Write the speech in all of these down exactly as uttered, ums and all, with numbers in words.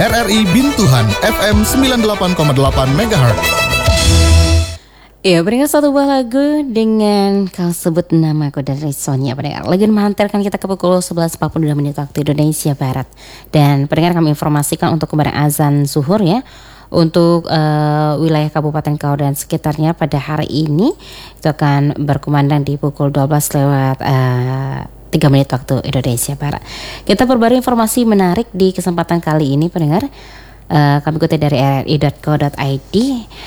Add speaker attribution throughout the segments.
Speaker 1: R R I Bintuhan F M sembilan puluh delapan koma delapan megahertz.
Speaker 2: Ya, pendengar, satu buah lagu dengan Kau Sebut Namaku dari Sonia. Pendengar, lagu menghantarkan kita ke pukul sebelas empat puluh dua menit waktu Indonesia Barat. Dan pendengar, kami informasikan untuk kemarin azan zuhur ya, untuk uh, wilayah Kabupaten Kau dan sekitarnya pada hari ini itu akan berkumandang di pukul dua belas lewat uh, tiga menit waktu Indonesia Barat. Kita perbarui informasi menarik di kesempatan kali ini, pendengar. Uh, kami kutip dari r r i dot co dot i d.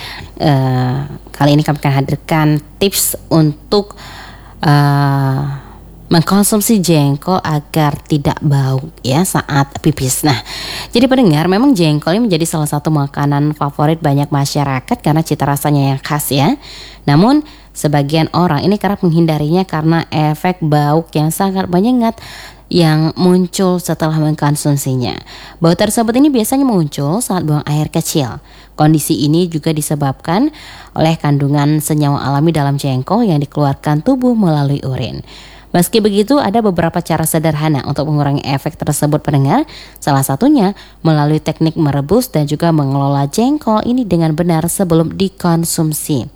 Speaker 2: Uh, kali ini kami akan hadirkan tips untuk uh, mengkonsumsi jengkol agar tidak bau ya saat pipis. Nah, jadi pendengar, memang jengkol ini menjadi salah satu makanan favorit banyak masyarakat karena cita rasanya yang khas ya. Namun sebagian orang ini kerap menghindarinya karena efek bau yang sangat menyengat yang muncul setelah mengkonsumsinya. Bau tersebut ini biasanya muncul saat buang air kecil. Kondisi ini juga disebabkan oleh kandungan senyawa alami dalam jengkol yang dikeluarkan tubuh melalui urin. Meski begitu, ada beberapa cara sederhana untuk mengurangi efek tersebut, pendengar. Salah satunya melalui teknik merebus dan juga mengelola jengkol ini dengan benar sebelum dikonsumsi.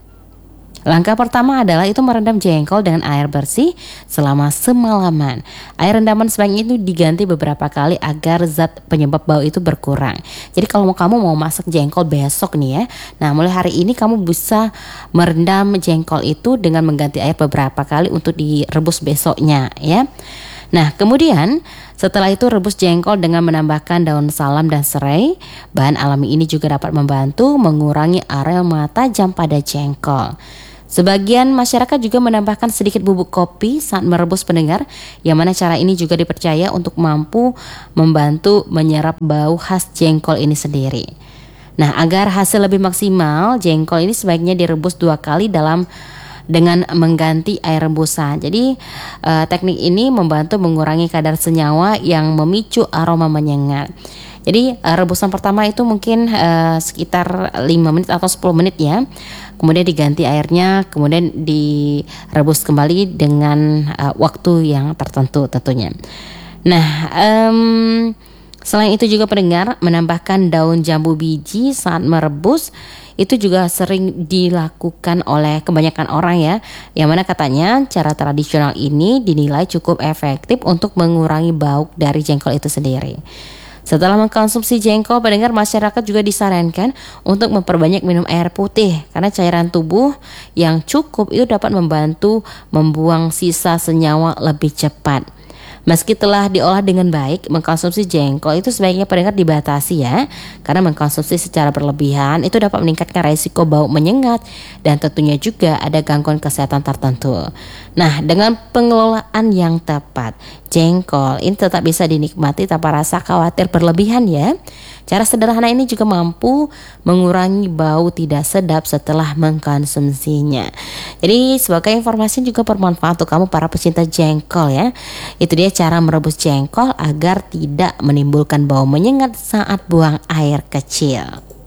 Speaker 2: Langkah pertama adalah itu merendam jengkol dengan air bersih selama semalaman. Air rendaman sebaiknya itu diganti beberapa kali agar zat penyebab bau itu berkurang. Jadi kalau kamu mau masak jengkol besok nih ya, nah mulai hari ini kamu bisa merendam jengkol itu dengan mengganti air beberapa kali untuk direbus besoknya ya. Nah, kemudian setelah itu rebus jengkol dengan menambahkan daun salam dan serai. Bahan alami ini juga dapat membantu mengurangi aroma tajam pada jengkol. Sebagian masyarakat juga menambahkan sedikit bubuk kopi saat merebus, pendengar, yang mana cara ini juga dipercaya untuk mampu membantu menyerap bau khas jengkol ini sendiri. Nah, agar hasil lebih maksimal, jengkol ini sebaiknya direbus dua kali dalam dengan mengganti air rebusan. Jadi uh, teknik ini membantu mengurangi kadar senyawa yang memicu aroma menyengat. Jadi uh, rebusan pertama itu mungkin uh, sekitar lima menit atau sepuluh menit ya. Kemudian diganti airnya, kemudian direbus kembali dengan uh, waktu yang tertentu tentunya. Nah, um, selain itu juga pendengar, menambahkan daun jambu biji saat merebus itu juga sering dilakukan oleh kebanyakan orang ya, yang mana katanya cara tradisional ini dinilai cukup efektif untuk mengurangi bau dari jengkol itu sendiri. Setelah mengkonsumsi jengkol, pendengar, masyarakat juga disarankan untuk memperbanyak minum air putih karena cairan tubuh yang cukup itu dapat membantu membuang sisa senyawa lebih cepat. Meski telah diolah dengan baik, mengkonsumsi jengkol itu sebaiknya pendengar dibatasi ya, karena mengkonsumsi secara berlebihan itu dapat meningkatkan resiko bau menyengat dan tentunya juga ada gangguan kesehatan tertentu. Nah, dengan pengelolaan yang tepat, jengkol ini tetap bisa dinikmati tanpa rasa khawatir berlebihan ya. Cara sederhana ini juga mampu mengurangi bau tidak sedap setelah mengkonsumsinya. Jadi sebagai informasi juga bermanfaat untuk kamu para pecinta jengkol ya. Itu dia cara merebus jengkol agar tidak menimbulkan bau menyengat saat buang air kecil.